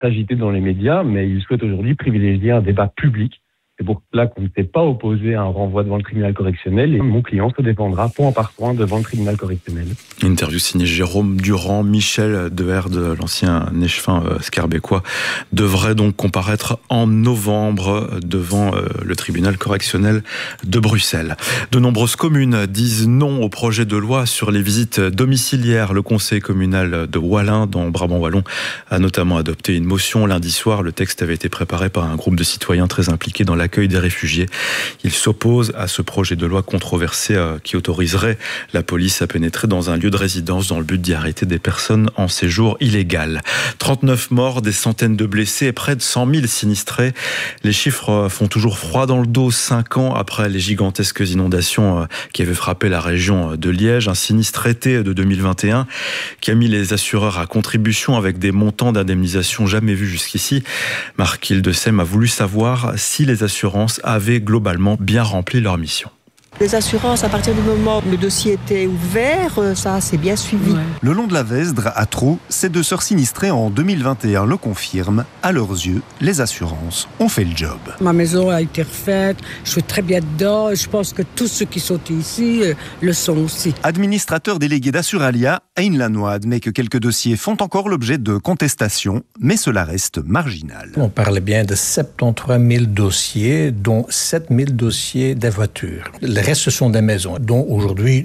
s'agiter dans les médias, mais il souhaite aujourd'hui privilégier un débat public. C'est pour cela qu'on ne s'est pas opposé à un renvoi devant le tribunal correctionnel et mon client se défendra point par point devant le tribunal correctionnel. Interview signée Jérôme Durand. Michel Deherde, l'ancien échevin scarbécois, devrait donc comparaître en novembre devant le tribunal correctionnel de Bruxelles. De nombreuses communes disent non au projet de loi sur les visites domiciliaires. Le conseil communal de Wallin, dans Brabant Wallon, a notamment adopté une motion lundi soir. Le texte avait été préparé par un groupe de citoyens très impliqués dans l'accueil des réfugiés. Il s'oppose à ce projet de loi controversé qui autoriserait la police à pénétrer dans un lieu de résidence dans le but d'y arrêter des personnes en séjour illégal. 39 morts, des centaines de blessés et près de 100 000 sinistrés. Les chiffres font toujours froid dans le dos 5 ans après les gigantesques inondations qui avaient frappé la région de Liège. Un sinistre été de 2021 qui a mis les assureurs à contribution avec des montants d'indemnisation jamais vus jusqu'ici. Marc Hildesheim a voulu savoir si les assurances avaient globalement bien rempli leur mission. Les assurances, à partir du moment où le dossier était ouvert, ça c'est bien suivi. Ouais. Le long de la Vesdre, à Trou, ces 2 sœurs sinistrées en 2021 le confirment. À leurs yeux, les assurances ont fait le job. Ma maison a été refaite, je suis très bien dedans. Je pense que tous ceux qui sont ici le sont aussi. Administrateur délégué d'Assuralia, Aine Lannoy admet que quelques dossiers font encore l'objet de contestations, mais cela reste marginal. On parlait bien de 73 000 dossiers, dont 7 000 dossiers des voitures. Le reste, ce sont des maisons, dont aujourd'hui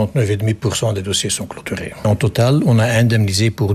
99,5% des dossiers sont clôturés. En total, on a indemnisé pour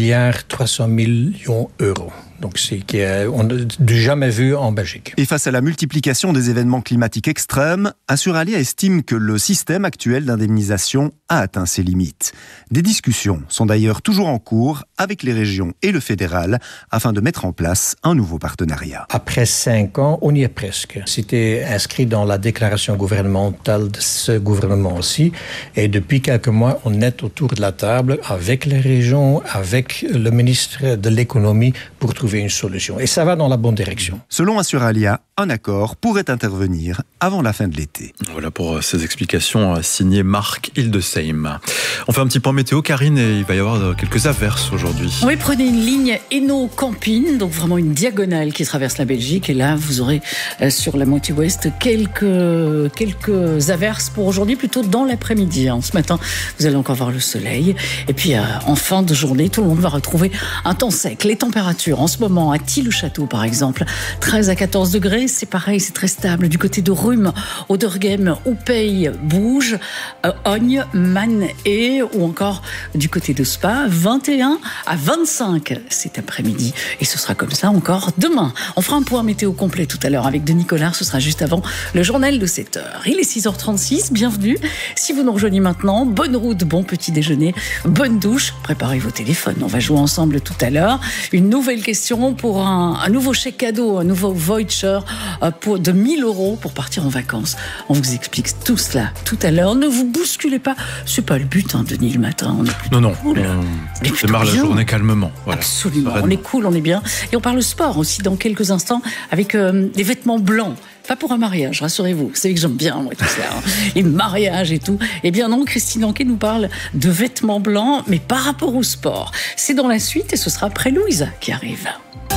2,3 milliards d'euros. Donc c'est qu'on n'a jamais vu en Belgique. Et face à la multiplication des événements climatiques extrêmes, Assuralia estime que le système actuel d'indemnisation a atteint ses limites. Des discussions sont d'ailleurs toujours en cours avec les régions et le fédéral afin de mettre en place un nouveau partenariat. Après 5 ans, on y est presque. C'était inscrit dans la déclaration gouvernementale de ce gouvernement aussi. Et depuis quelques mois, on est autour de la table avec les régions, avec le ministre de l'économie pour trouver une solution. Et ça va dans la bonne direction. Selon Assuralia, un accord pourrait intervenir avant la fin de l'été. Voilà pour ces explications signées Marc Hildesheim. On fait un petit point météo, Karine, et il va y avoir quelques averses aujourd'hui. Oui, prenez une ligne Hainaut-Campine, donc vraiment une diagonale qui traverse la Belgique. Et là, vous aurez sur la moitié ouest quelques averses pour aujourd'hui, plutôt dans l'après-midi. Ce matin, vous allez encore voir le soleil. Et puis, en fin de journée, tout le monde va retrouver un temps sec. Les températures, en ce moment, à Thiel-le-Château, par exemple, 13 à 14 degrés, c'est pareil, c'est très stable. Du côté de Rhume, Auderghem, Oupey, Bouge, Ogne, Man et ou encore du côté de Spa, 21 à 25 cet après-midi. Et ce sera comme ça encore demain. On fera un point météo complet tout à l'heure avec Denis Collard. Ce sera juste avant le journal de 7h. Il est 6h36, bienvenue. Si vous nous rejoignez maintenant, bonne route, bon petit déjeuner, bonne douche, préparez vos téléphones. On va jouer ensemble tout à l'heure. Une nouvelle question pour un nouveau chèque cadeau, un nouveau voucher de 1 000 € pour partir en vacances. On vous explique tout cela tout à l'heure. Ne vous bousculez pas. C'est pas le but, Denis, le matin. On est plutôt cool. On démarre la journée calmement. Voilà. Absolument. On est cool, on est bien. Et on parle sport aussi dans quelques instants avec des vêtements blancs. Pas pour un mariage, rassurez-vous. Vous savez que j'aime bien, moi, tout ça. Les mariages et tout. Eh bien non, Christine Anquet nous parle de vêtements blancs, mais par rapport au sport. C'est dans la suite et ce sera après Louisa qui arrive.